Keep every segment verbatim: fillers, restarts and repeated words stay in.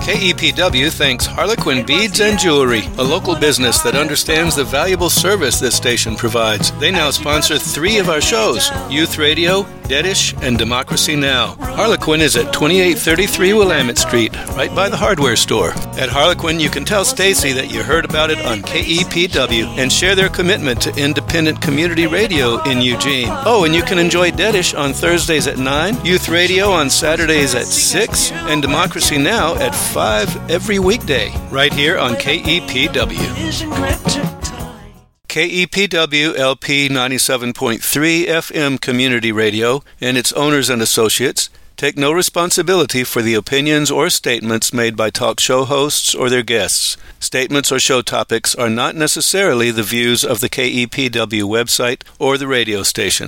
K E P W thanks Harlequin Beads and Jewelry, a local business that understands the valuable service this station provides. They now sponsor three of our shows, Youth Radio, Deadish, and Democracy Now! Harlequin is at twenty-eight thirty-three Willamette Street, right by the hardware store. At Harlequin, you can tell Stacy that you heard about it on K E P W and share their commitment to independent community radio in Eugene. Oh, and you can enjoy Deadish on Thursdays at nine, Youth Radio on Saturdays at six, and Democracy Now! At five every weekday, right here on K E P W. K E P W L P ninety-seven point three F M Community Radio and its owners and associates take no responsibility for the opinions or statements made by talk show hosts or their guests. Statements or show topics are not necessarily the views of the K E P W website or the radio station.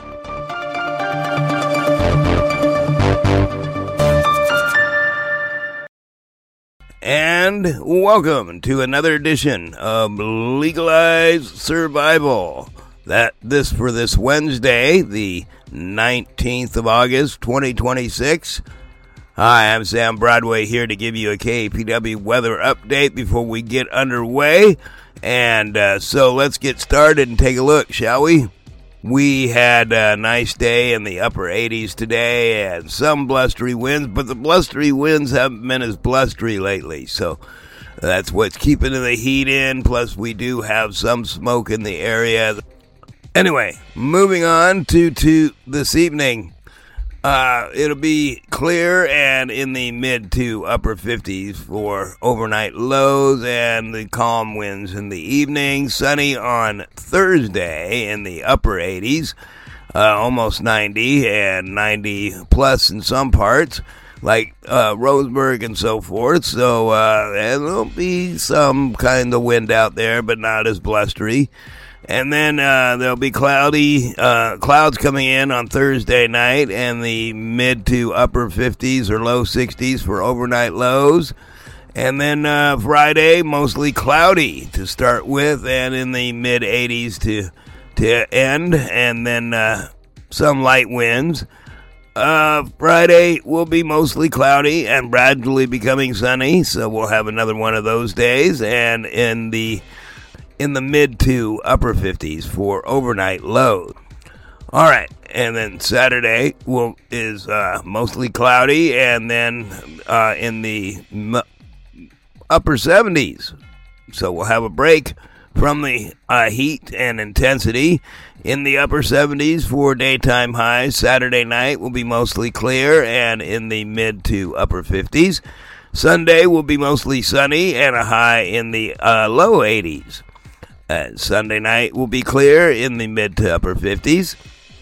And welcome to another edition of Legalized Survival. That this for this Wednesday, the nineteenth of August, twenty twenty-six. Hi, I'm Sam Broadway here to give you a K E P W weather update before we get underway. And uh, so let's get started and take a look, shall we? We had a nice day in the upper eighties today and some blustery winds, but the blustery winds haven't been as blustery lately, so that's what's keeping the heat in, plus we do have some smoke in the area. Anyway, moving on to, to this evening. Uh, it'll be clear and in the mid to upper fifties for overnight lows and the calm winds in the evening. Sunny on Thursday in the upper eighties, uh, almost ninety and ninety plus in some parts, like uh, Roseburg and so forth. So uh, there'll be some kind of wind out there, but not as blustery. And then uh, there'll be cloudy uh, clouds coming in on Thursday night and the mid to upper fifties or low sixties for overnight lows. And then uh, Friday, mostly cloudy to start with and in the mid eighties to, to end. And then uh, some light winds. Uh, Friday will be mostly cloudy and gradually becoming sunny. So we'll have another one of those days. And in the... in the mid to upper fifties for overnight lows. All right, and then Saturday will is uh, mostly cloudy, and then uh, in the m- upper seventies. So we'll have a break from the uh, heat and intensity in the upper seventies for daytime highs. Saturday night will be mostly clear and in the mid to upper fifties. Sunday will be mostly sunny and a high in the uh, low eighties. Uh, Sunday night will be clear in the mid to upper fifties.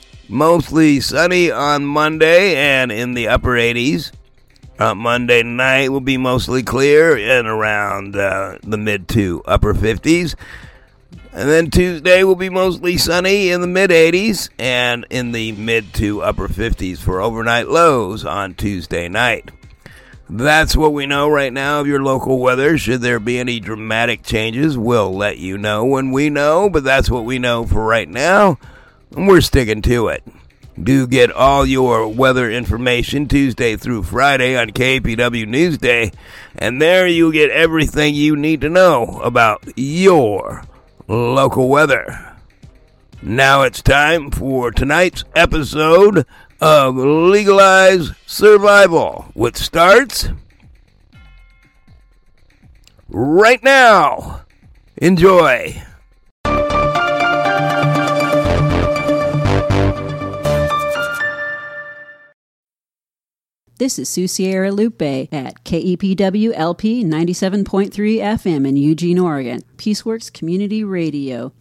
Mostly sunny on Monday and in the upper eighties. Uh, Monday night will be mostly clear and around uh, the mid to upper fifties. And then Tuesday will be mostly sunny in the mid eighties and in the mid to upper fifties for overnight lows on Tuesday night. That's what we know right now of your local weather. Should there be any dramatic changes, we'll let you know when we know, but that's what we know for right now, and we're sticking to it. Do get all your weather information Tuesday through Friday on K E P W Newsday, and there you'll get everything you need to know about your local weather. Now it's time for tonight's episode of Legalized Survival, which starts right now. Enjoy. This is Susiera Lupe at K E P W L P ninety-seven point three F M in Eugene, Oregon, Peaceworks Community Radio.